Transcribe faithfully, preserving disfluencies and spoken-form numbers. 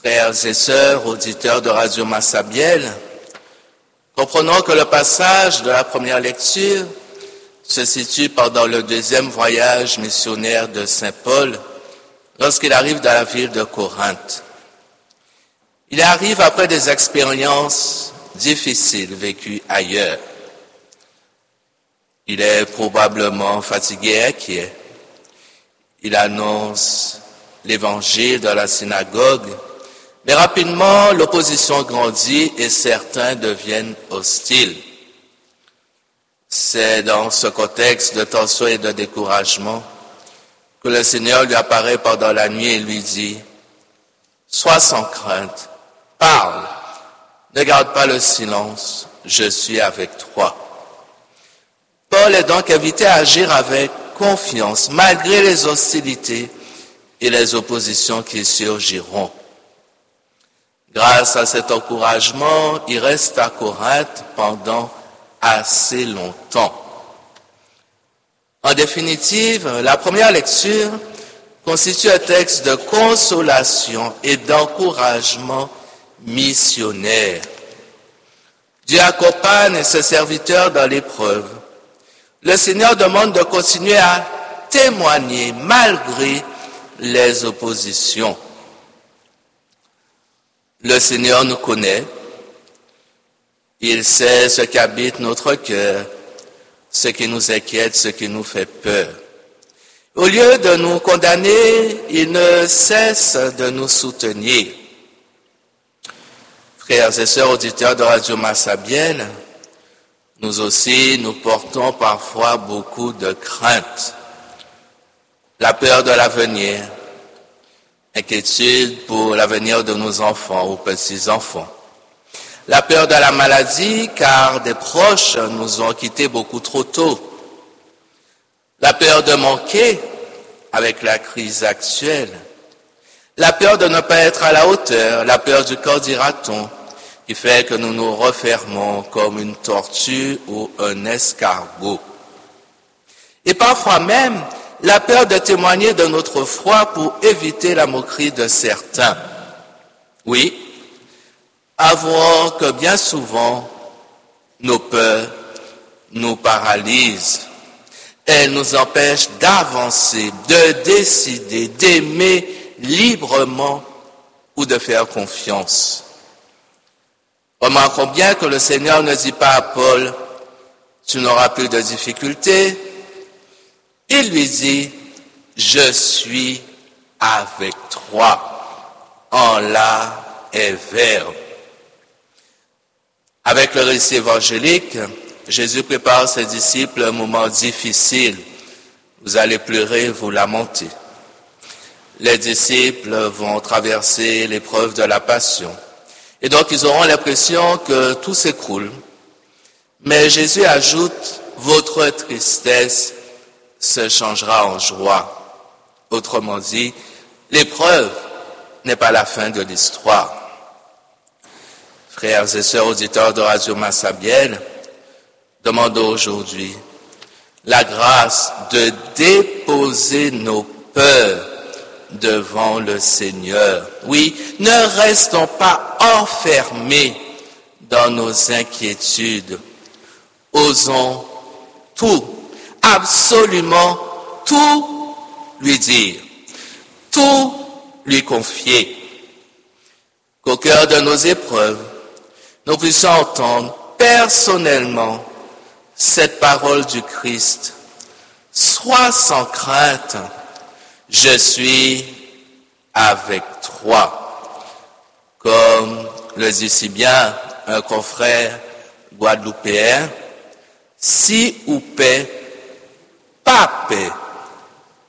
Frères et sœurs, auditeurs de Radio Massabielle, comprenons que le passage de la première lecture se situe pendant le deuxième voyage missionnaire de Saint Paul, lorsqu'il arrive dans la ville de Corinthe. Il arrive après des expériences difficiles vécues ailleurs. Il est probablement fatigué et inquiet. Il annonce l'évangile dans la synagogue, mais rapidement l'opposition grandit et certains deviennent hostiles. C'est dans ce contexte de tension et de découragement que le Seigneur lui apparaît pendant la nuit et lui dit « Sois sans crainte, parle, ne garde pas le silence, je suis avec toi. » Paul est donc invité à agir avec confiance, malgré les hostilités et les oppositions qui surgiront. Grâce à cet encouragement, il reste à Corinthe pendant assez longtemps. En définitive, la première lecture constitue un texte de consolation et d'encouragement missionnaire. Dieu accompagne ses serviteurs dans l'épreuve. Le Seigneur demande de continuer à témoigner malgré les oppositions. Le Seigneur nous connaît. Il sait ce qui habite notre cœur, ce qui nous inquiète, ce qui nous fait peur. Au lieu de nous condamner, il ne cesse de nous soutenir. Frères et sœurs auditeurs de Radio Massabielle, nous aussi, nous portons parfois beaucoup de crainte. La peur de l'avenir, inquiétude pour l'avenir de nos enfants ou petits-enfants. La peur de la maladie, car des proches nous ont quittés beaucoup trop tôt. La peur de manquer avec la crise actuelle. La peur de ne pas être à la hauteur, la peur du qu'en dira-t-on, qui fait que nous nous refermons comme une tortue ou un escargot. Et parfois même, la peur de témoigner de notre foi pour éviter la moquerie de certains. Oui, avouons que bien souvent, nos peurs nous paralysent. Elles nous empêchent d'avancer, de décider, d'aimer librement ou de faire confiance. Remarquons bien que le Seigneur ne dit pas à Paul, tu n'auras plus de difficultés. Il lui dit, je suis avec toi, en la et verbe. Avec le récit évangélique, Jésus prépare ses disciples un moment difficile. Vous allez pleurer, vous lamenter. Les disciples vont traverser l'épreuve de la passion. Et donc, ils auront l'impression que tout s'écroule. Mais Jésus ajoute, votre tristesse se changera en joie. Autrement dit, l'épreuve n'est pas la fin de l'histoire. Frères et sœurs auditeurs de Radio Massabielle, demandons aujourd'hui la grâce de déposer nos peurs devant le Seigneur. Oui, ne restons pas enfermés dans nos inquiétudes. Osons tout, absolument tout lui dire, tout lui confier. Qu'au cœur de nos épreuves, nous puissions entendre personnellement cette parole du Christ. Sois sans crainte, je suis avec toi. Comme le dit si bien un confrère guadeloupéen, si ou paix, pas paix.